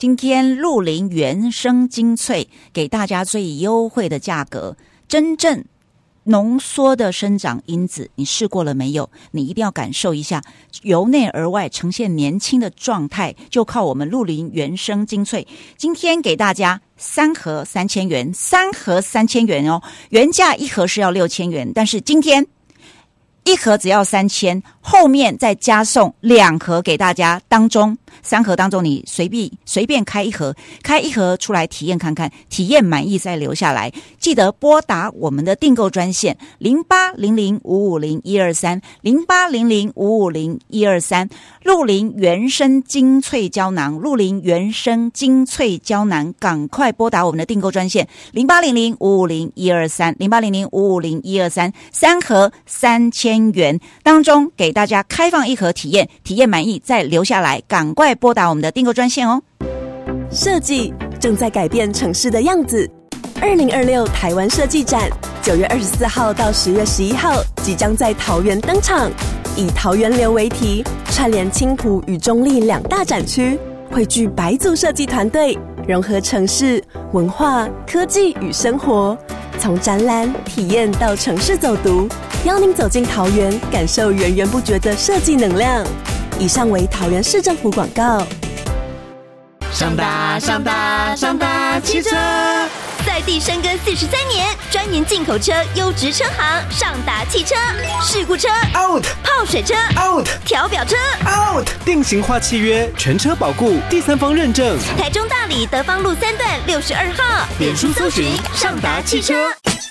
今天绿林原生精粹给大家最优惠的价格，真正浓缩的生长因子，你试过了没有？你一定要感受一下，由内而外呈现年轻的状态，就靠我们绿林原生精粹。今天给大家3盒3000元，3盒3000元哦，原价1盒是要6000元，但是今天1盒只要3000，后面再加送2盒给大家，当中3盒当中你随便开1盒，开1盒出来体验看看，体验满意再留下来。记得拨打我们的订购专线0800550123 0800550123，绿林原生精粹胶囊，绿林原生精粹胶囊，赶快拨打我们的订购专线0800550123 0800550123， 3盒3000元当中给大家开放1盒体验，体验满意再留下来，赶快拨打我们的订购专线哦。 设计正在改变城市的样子。2026台湾设计展9月24号到10月11号即将在桃园登场，以桃园流为题，串联青埔与中壢2大展区，汇聚百组设计团队，融合城市文化、科技与生活，从展览体验到城市走读，邀您走进桃园，感受源源不绝的设计能量。以上为桃园市政府广告。 上达汽车， 在地深耕43年，专研进口车优质车行，上达汽车。事故车 out， 泡水车 out， 调表车 out， 定型化契约，全车保固，第三方认证。 台中大里德芳路3段62号， 脸书搜寻上达汽车。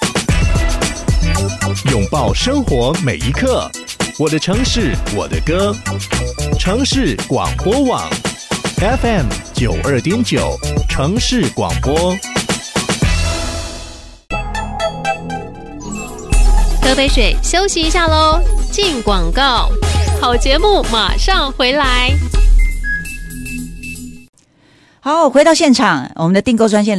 拥抱生活每一刻，我的城市我的歌，城市广播网 FM 92.9，城市广播。 喝杯水休息一下咯，进广告，好节目马上回来。 好，回到现场，我们的订购专线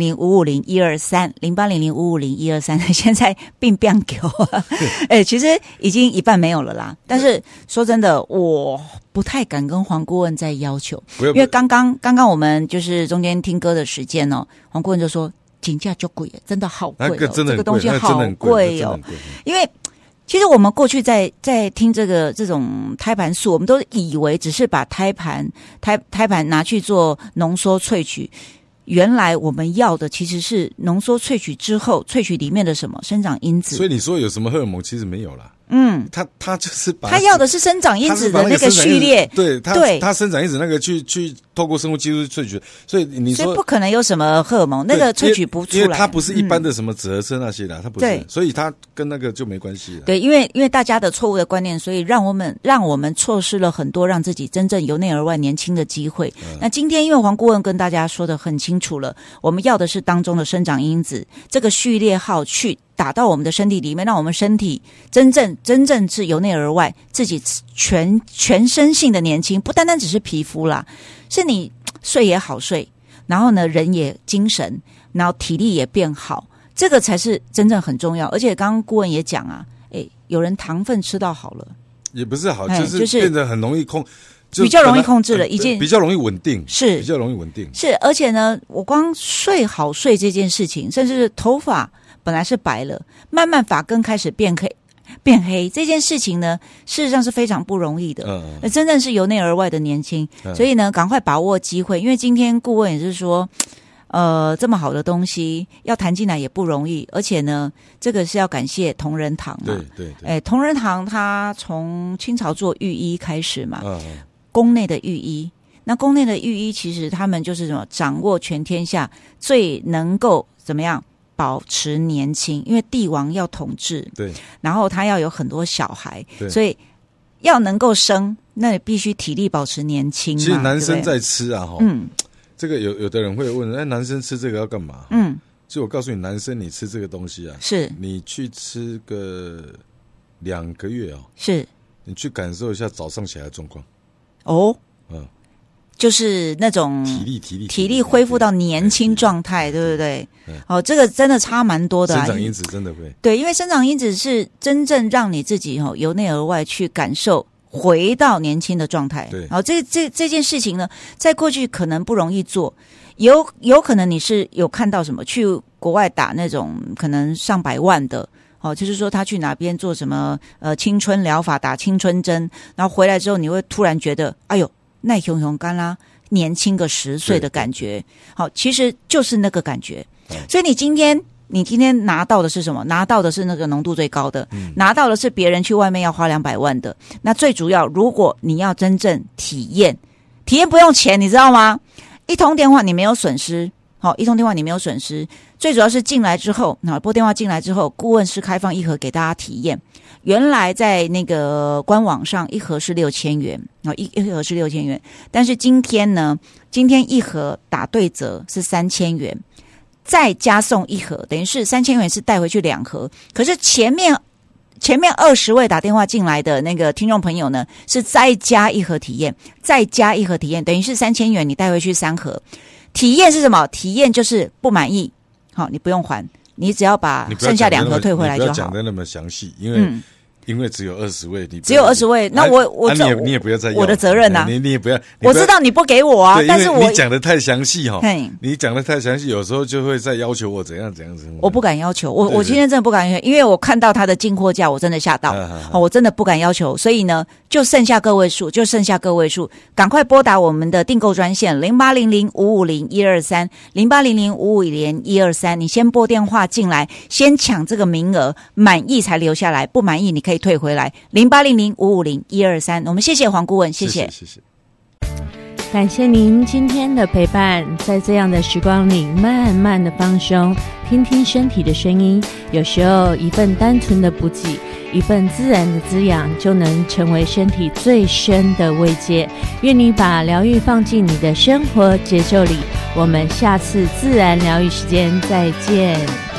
0800550123 0800550123，现在并不给我，其实已经一半没有了啦。但是说真的，我不太敢跟黄顾问再要求，因为刚刚我们就是中间听歌的时间哦，黄顾问就说金价就贵，真的好贵哦，这个东西好贵哦，因为。其实我们过去在听这种胎盘素，我们都以为只是把胎盘拿去做浓缩萃取，原来我们要的其实是浓缩萃取之后萃取里面的什么生长因子。 所以你说有什么荷尔蒙，其实没有啦。他就是把他要的是生长因子的那个序列， 对他生长因子那个去透过生物技术萃取，所以你说所以不可能有什么荷尔蒙那个萃取不出来， 因为它不是一般的什么紫河车那些啦，它不是，所以它跟那个就没关系了。 对，因为大家的错误的观念，所以让我们错失了很多让自己真正由内而外年轻的机会。那今天因为黄顾问跟大家说得很清楚了，我们要的是当中的生长因子这个序列号去打到我们的身体里面，让我们身体真正是由内而外自己全身性的年轻，不单单只是皮肤啦，是你睡也好睡，然后呢人也精神，然后体力也变好，这个才是真正很重要。而且刚刚顾问也讲啊，有人糖分吃到好了，也不是好，就是变得很容易比较容易控制了，已经比较容易稳定， 是比较容易稳定， 是。而且呢，我光睡好睡这件事情，甚至是头发本来是白了，慢慢发根开始变黑这件事情呢，事实上是非常不容易的。真正是由内而外的年轻，所以呢，赶快把握机会，因为今天顾问也是说，这么好的东西要谈进来也不容易，而且呢，这个是要感谢同仁堂嘛。对，同仁堂它从清朝做御医开始嘛，宫内的御医。那宫内的御医其实他们就是什么，掌握全天下最能够怎么样保持年轻，因为帝王要统治，对，然后他要有很多小孩，所以要能够生，那必须体力保持年轻嘛。 其实男生在吃啊，这个有的人会问，男生吃这个要干嘛？就我告诉你，男生你吃这个东西啊，是你去吃个2个月哦，是你去感受一下早上起来的状况哦，就是那种体力恢复到年轻状态，对不对？这个真的差蛮多的，生长因子真的会对，因为生长因子是真正让你自己由内而外去感受回到年轻的状态。 对， 然后这件事情呢，在过去可能不容易做，有可能你是有看到什么去国外打那种可能上百万的。就是说他去哪边做什么青春疗法，打青春针，然后回来之后你会突然觉得哎呦耐熊熊干啦，年轻个10岁的感觉。好，其实就是那个感觉。所以你今天拿到的是什么？拿到的是那个浓度最高的，拿到的是别人去外面要花200万的。那最主要，如果你要真正体验不用钱，你知道吗？一通电话你没有损失。好，一通电话你没有损失，最主要是进来之后，拨电话进来之后，顾问是开放1盒给大家体验。原来在那个官网上1盒是6000元，一盒是6000元，但是今天1盒打对折是3000元，再加送1盒，等于是3000元是带回去2盒。可是前面20位打电话进来的那个听众朋友呢，是再加1盒体验，等于是3000元你带回去3盒。体验是什么？体验就是不满意，好，你不用还，你只要把剩下2盒退回来就好。 你不要讲的那么详细，因为只有20位， 只有20位，那你也不要再要我的责任啊， 你也不要， 我知道你不给我啊，但是你讲的太详细你讲的太详细，有时候就会再要求我怎样。 我不敢要求，我今天真的不敢要求，因为我看到他的进货价，我真的吓到，我真的不敢要求，所以呢，就剩下个位数，赶快拨打我们的订购专线0800550123 0800550123，你先拨电话进来，先抢这个名额，满意才留下来，不满意你可以退回来。0800550123，我们谢谢黄顾问，谢谢。 感谢您今天的陪伴，在这样的时光里，慢慢的放松，听听身体的声音。有时候一份单纯的补给，一份自然的滋养，就能成为身体最深的慰藉。愿你把疗愈放进你的生活节奏里。我们下次自然疗愈时间再见。